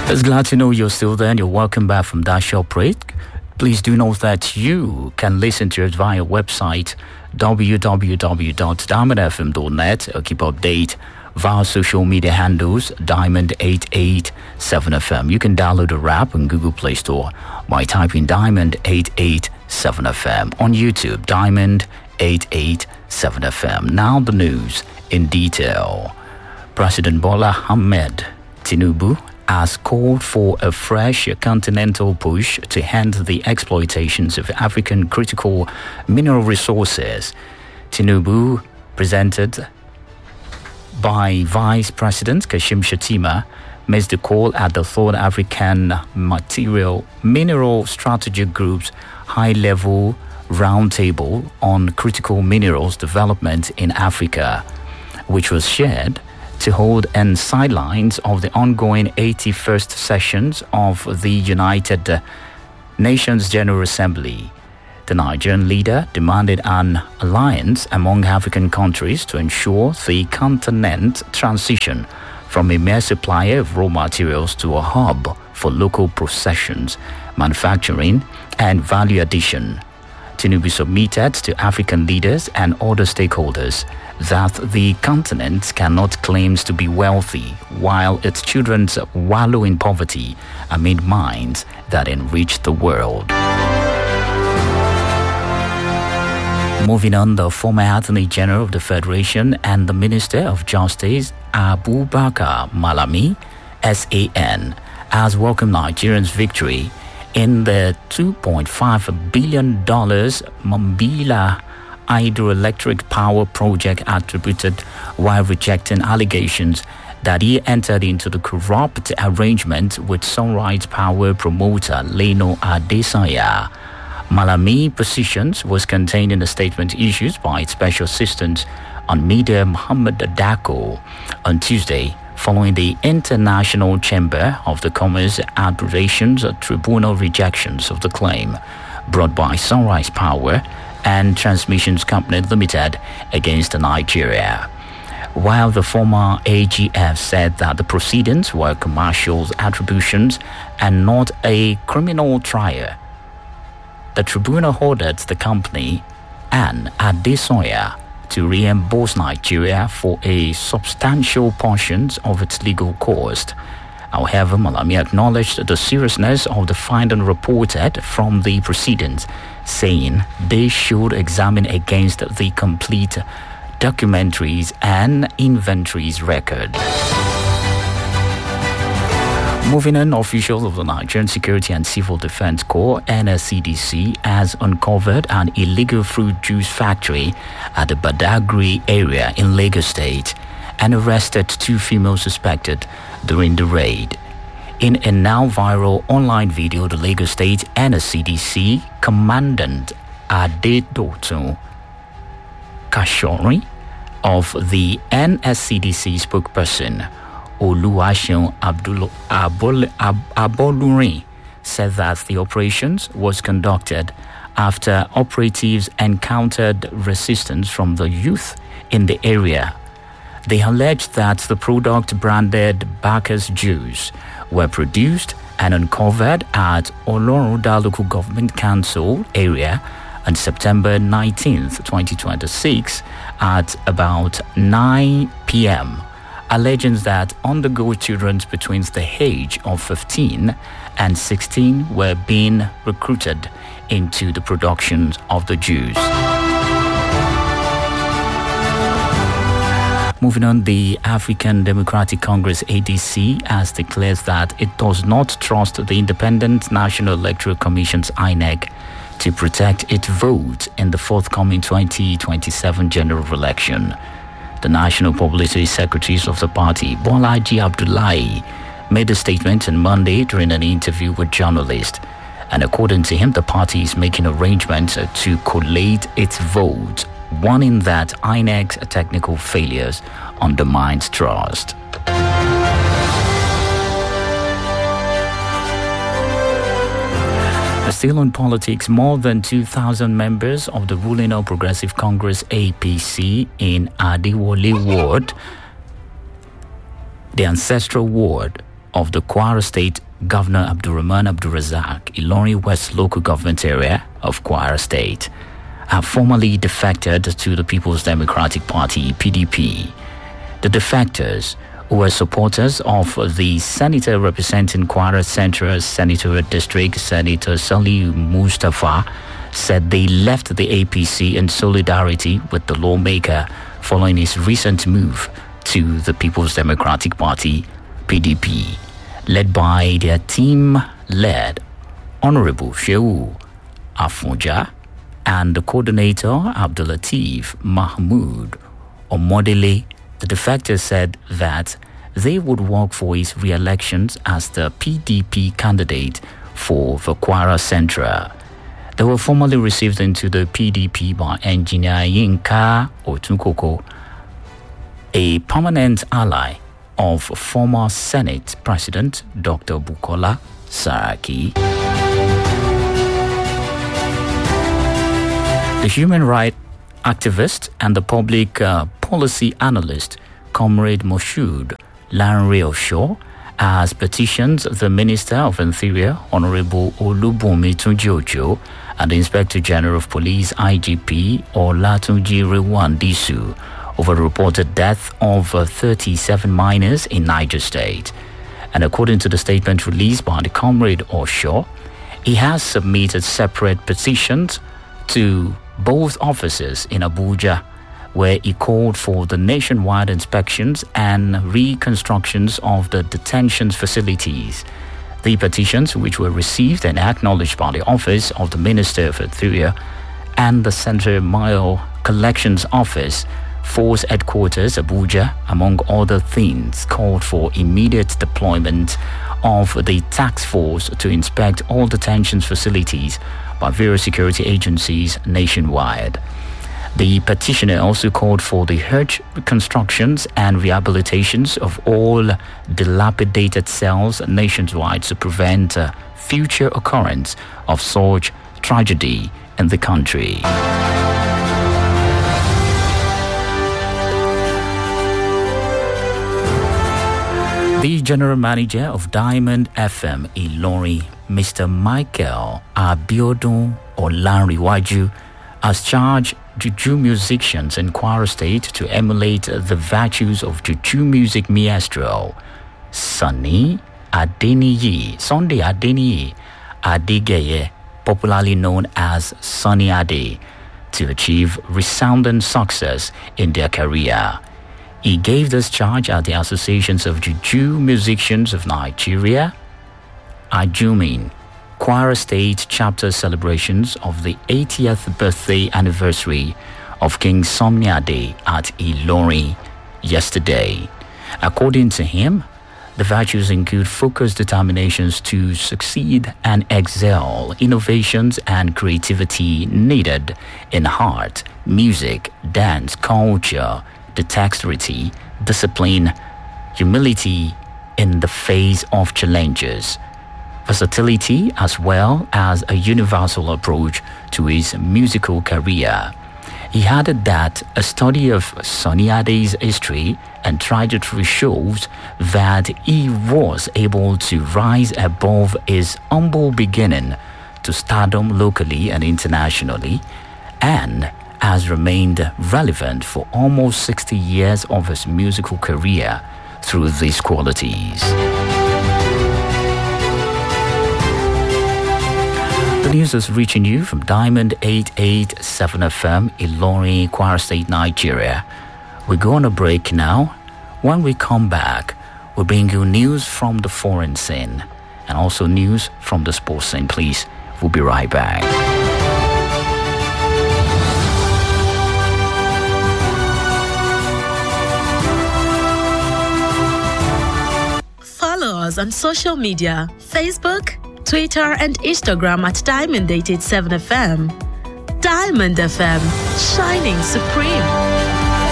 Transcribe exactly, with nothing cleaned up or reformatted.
It's glad to know you're still there and you're welcome back from that short break. Please do note that you can listen to it via website w w w dot diamond f m dot net or keep update via social media handles Diamond eight eight seven F M. You can download the app on Google Play Store by typing Diamond eight eight seven F M. On YouTube, Diamond eight eight seven F M. Now the news in detail. President Bola Ahmed Tinubu has called for a fresh continental push to end the exploitations of African critical mineral resources. Tinubu, presented by Vice President Kashim Shettima, made the call at the Third African Material Mineral Strategy Group's high-level roundtable on critical minerals development in Africa, which was shared to hold on sidelines of the ongoing eighty-first sessions of the United Nations General Assembly. The Nigerian leader demanded an alliance among African countries to ensure the continent transition from a mere supplier of raw materials to a hub for local processions, manufacturing, and value addition. Tinubu submitted to African leaders and other stakeholders that the continent cannot claim to be wealthy while its children wallow in poverty amid mines that enrich the world. Moving on, the former Attorney General of the Federation and the Minister of Justice, Abubakar Malami, S A N, has welcomed Nigerians' victory in the two point five billion dollars Mambila hydroelectric power project attributed while rejecting allegations that he entered into the corrupt arrangement with Sunrise Power promoter Leno Adesanya. Malami positions was contained in a statement issued by its special assistant on media Muhammad Dako on Tuesday, following the International Chamber of the Commerce Arbitrations Tribunal rejections of the claim brought by Sunrise Power and Transmissions Company Limited against Nigeria. While the former A G F said that the proceedings were commercial attributions and not a criminal trial, the tribunal ordered the company and Adesanya to reimburse Nigeria for a substantial portion of its legal cost. However, Malami acknowledged the seriousness of the finding reported from the proceedings, saying they should examine against the complete documentaries and inventories record. Moving on, officials of the Nigerian Security and Civil Defense Corps, N S C D C, has uncovered an illegal fruit juice factory at the Badagry area in Lagos State and arrested two female suspected during the raid. In a now viral online video, the Lagos State N S C D C Commandant Adedotun Kashori of the N S C D C spokesperson Oluwaseun Aboluri said that the operations was conducted after operatives encountered resistance from the youth in the area. They alleged that the product branded Bacchus Juice were produced and uncovered at Oloruda Local Government Council area on September nineteenth, twenty twenty-six at about nine p.m. alleging that undergo children between the age of fifteen and sixteen were being recruited into the production of the juice. Moving on, the African Democratic Congress A D C has declared that it does not trust the Independent National Electoral Commission's I N E C to protect its vote in the forthcoming twenty twenty-seven general election. The National Publicity Secretaries of the party, Bolaji Abdullahi, made a statement on Monday during an interview with journalists. And according to him, the party is making arrangements to collate its vote, warning that I N E C's technical failures undermines trust. Still on politics, more than two thousand members of the ruling All Progressive Congress A P C in Adewole Ward, the ancestral ward of the Kwara State Governor Abdulrahman Abdulrazak, Ilorin West Local Government Area of Kwara State, have formally defected to the People's Democratic Party, P D P. The defectors, who were supporters of the senator representing Kwara Central Senatorial District, Senator Salih Mustafa, said they left the A P C in solidarity with the lawmaker following his recent move to the People's Democratic Party, P D P, led by their team-led Honorable Shehu Afunja and the coordinator Abdulateef Mahmood Omodele. The defectors said that they would work for his re-election as the P D P candidate for the Kwara Central. They were formally received into the P D P by Engineer Yinka Otunkoko, a permanent ally of former Senate President Doctor Bukola Saraki. The human rights activist and the public uh, policy analyst, Comrade Moshood Lanre Osho, has petitioned the Minister of Interior, Honorable Olubunmi Tunji Ojo, and the Inspector General of Police, I G P Olatunji Rewandisu, over the reported death of uh, thirty-seven miners in Niger State. And according to the statement released by the Comrade Osho, he has submitted separate petitions to both offices in Abuja, where he called for the nationwide inspections and reconstructions of the detention facilities. The petitions, which were received and acknowledged by the Office of the Minister of Interior and the Central Mail Collections Office, Force Headquarters, Abuja, among other things, called for immediate deployment of the task force to inspect all detention facilities by various security agencies nationwide. The petitioner also called for the urgent reconstructions and rehabilitations of all dilapidated cells nationwide to prevent uh, future occurrence of such tragedy in the country. The general manager of Diamond F M Ilorin, Mister Michael Abiodun Olanriwaju, has charged Juju musicians in Kwara State to emulate the virtues of Juju music maestro Sunny Adeniyi, Sunday Adeniyi Adegeye, popularly known as Sunny Ade, to achieve resounding success in their career. He gave this charge at the Associations of Juju Musicians of Nigeria, Ajumin, Kwara State chapter celebrations of the eightieth birthday anniversary of King Sunny Ade at Ilorin yesterday. According to him, the virtues include focused determinations to succeed and excel, innovations and creativity needed in art, music, dance, culture, dexterity, discipline, humility in the face of challenges, versatility, as well as a universal approach to his musical career. He added that a study of Sunny Ade's history and trajectory shows that he was able to rise above his humble beginning to stardom locally and internationally, and has remained relevant for almost sixty years of his musical career through these qualities. The news is reaching you from Diamond eight eighty-seven F M, Ilorin, Kwara State, Nigeria. We go on a break now. When we come back, we'll bring you news from the foreign scene and also news from the sports scene. Please, we'll be right back. Follow us on social media, Facebook, Twitter and Instagram at Diamond eight eighty-seven F M. Diamond F M, shining supreme.